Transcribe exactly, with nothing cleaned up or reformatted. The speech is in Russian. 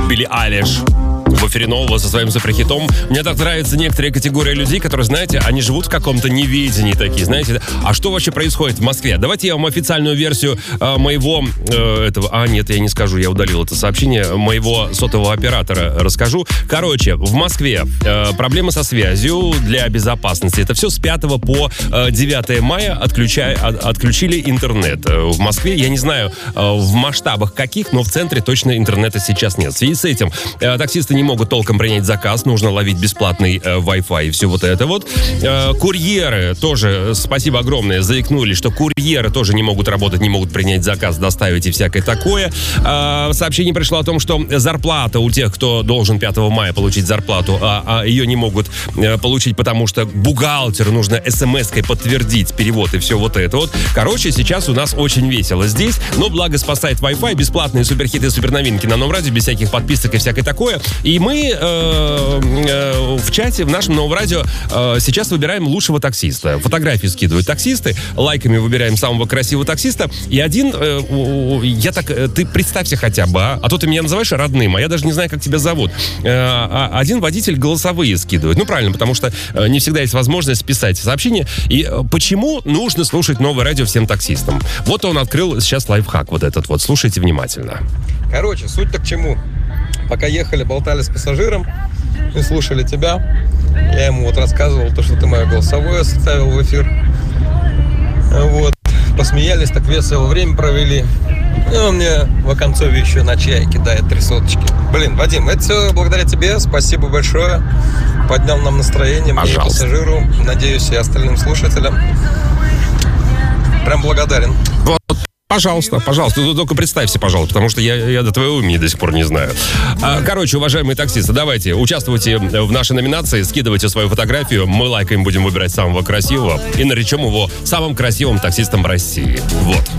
Билли Айлиш в эфире Нового со своим суперхитом. Мне так нравится некоторые категории людей, которые, знаете, они живут в каком-то неведении такие, знаете. А что вообще происходит в Москве? Давайте я вам официальную версию э, моего э, этого... А, нет, я не скажу, я удалил это сообщение. Моего сотового оператора расскажу. Короче, в Москве э, проблемы со связью для безопасности. Это все с пятого по девятое мая отключай, от, отключили интернет. В Москве, я не знаю, э, в масштабах каких, но в центре точно интернета сейчас нет. В связи с этим э, таксисты не могут толком принять заказ, нужно ловить бесплатный э, Wi-Fi и все вот это вот. Э, курьеры тоже, спасибо огромное, заикнулись, что курьеры тоже не могут работать, не могут принять заказ, доставить и всякое такое. Э, сообщение пришло о том, что зарплата у тех, кто должен пятого мая получить зарплату, а, а ее не могут э, получить, потому что бухгалтеру нужно смс-кой подтвердить перевод и все вот это вот. Короче, сейчас у нас очень весело здесь, но благо спасает Wi-Fi, бесплатные суперхиты, суперновинки на Новом радио, без всяких подписок и всякое такое. И мы э, э, в чате, в нашем Новом радио э, сейчас выбираем лучшего таксиста. Фотографии скидывают таксисты, лайками выбираем самого красивого таксиста. И один, э, я так, ты представься хотя бы, а? А то ты меня называешь родным, а я даже не знаю, как тебя зовут. Э, один водитель голосовые скидывает. Ну, правильно, потому что не всегда есть возможность писать сообщения. И почему нужно слушать Новое радио всем таксистам? Вот он открыл сейчас лайфхак вот этот вот. Слушайте внимательно. Короче, суть-то к чему? Пока ехали, болтали с пассажиром и слушали тебя, я ему вот рассказывал то, что ты мое голосовое ставил в эфир. Вот. Посмеялись, так весело время провели. И он мне в оконцове еще на чай кидает три соточки. Блин, Вадим, это все благодаря тебе. Спасибо большое. Поднял нам настроение, мне и пассажиру. Надеюсь, и остальным слушателям. Прям благодарен. Вот. Пожалуйста, пожалуйста, ты только представься, пожалуйста, потому что я, я до твоего имени до сих пор не знаю. А, короче, уважаемые таксисты, давайте, участвуйте в нашей номинации, скидывайте свою фотографию, мы лайкаем будем выбирать самого красивого и наречем его самым красивым таксистом России. Вот.